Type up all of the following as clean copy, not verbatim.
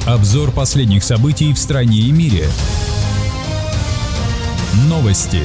Обзор последних событий в стране и мире. Новости.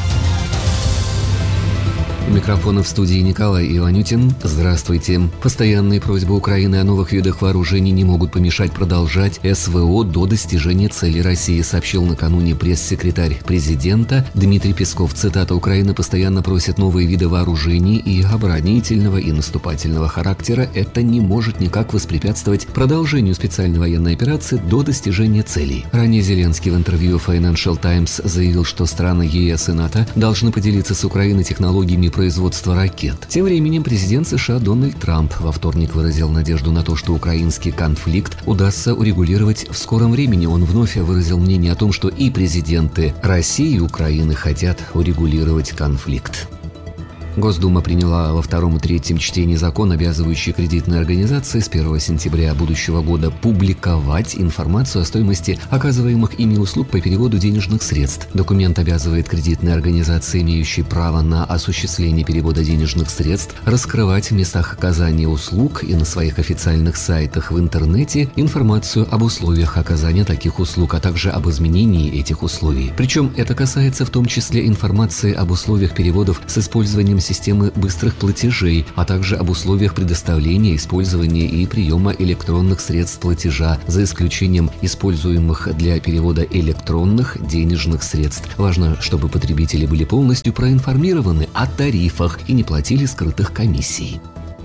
У микрофона в студии Николай Иванютин. Здравствуйте. Постоянные просьбы Украины о новых видах вооружений не могут помешать продолжать СВО до достижения цели России, сообщил накануне пресс-секретарь президента Дмитрий Песков. Цитата: «Украина постоянно просит новые виды вооружений и оборонительного и наступательного характера. Это не может никак воспрепятствовать продолжению специальной военной операции до достижения целей». Ранее Зеленский в интервью Financial Times заявил, что страны ЕС и НАТО должны поделиться с Украиной технологиями производства ракет. Тем временем президент США Дональд Трамп во вторник выразил надежду на то, что украинский конфликт удастся урегулировать в скором времени. Он вновь выразил мнение о том, что и президенты России и Украины хотят урегулировать конфликт. Госдума приняла во втором и третьем чтении закон, обязывающий кредитные организации с 1 сентября будущего года публиковать информацию о стоимости оказываемых ими услуг по переводу денежных средств. Документ обязывает кредитные организации, имеющие право на осуществление перевода денежных средств, раскрывать в местах оказания услуг и на своих официальных сайтах в интернете информацию об условиях оказания таких услуг, а также об изменении этих условий. Причем это касается в том числе информации об условиях переводов с использованием системы быстрых платежей, а также об условиях предоставления, использования и приема электронных средств платежа, за исключением используемых для перевода электронных денежных средств. Важно, чтобы потребители были полностью проинформированы о тарифах и не платили скрытых комиссий.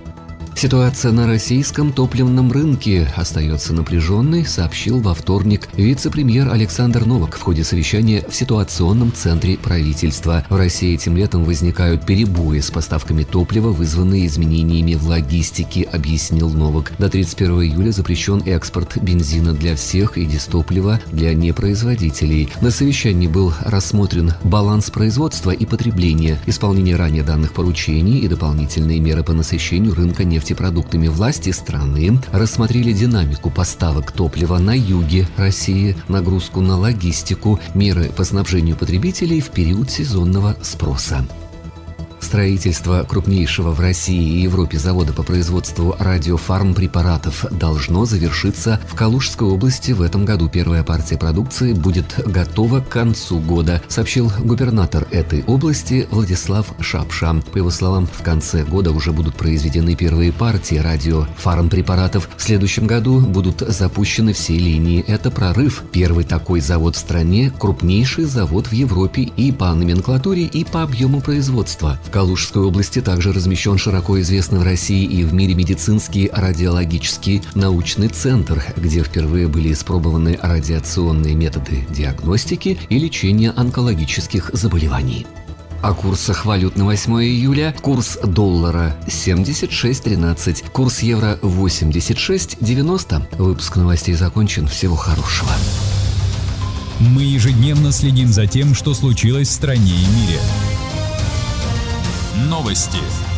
Ситуация на российском топливном рынке остается напряженной, сообщил во вторник вице-премьер Александр Новак в ходе совещания в ситуационном центре правительства. В России этим летом возникают перебои с поставками топлива, вызванные изменениями в логистике, объяснил Новак. До 31 июля запрещен экспорт бензина для всех и дистоплива для непроизводителей. На совещании был рассмотрен баланс производства и потребления, исполнение ранее данных поручений и дополнительные меры по насыщению рынка нефтепродуктами. Власти страны рассмотрели динамику поставок топлива на юге России, нагрузку на логистику, меры по снабжению потребителей в период сезонного спроса. Строительство крупнейшего в России и Европе завода по производству радиофармпрепаратов должно завершиться в Калужской области в этом году. Первая партия продукции будет готова к концу года, сообщил губернатор этой области Владислав Шапша. По его словам, в конце года уже будут произведены первые партии радиофармпрепаратов. В следующем году будут запущены все линии. Это прорыв. Первый такой завод в стране, крупнейший завод в Европе и по номенклатуре, и по объему производства. В Калужской области также размещен широко известный в России и в мире медицинский радиологический научный центр, где впервые были испробованы радиационные методы диагностики и лечения онкологических заболеваний. О курсах валют на 8 июля. Курс доллара 76.13, курс евро 86.90. Выпуск новостей закончен. Всего хорошего. Мы ежедневно следим за тем, что случилось в стране и мире. Новости.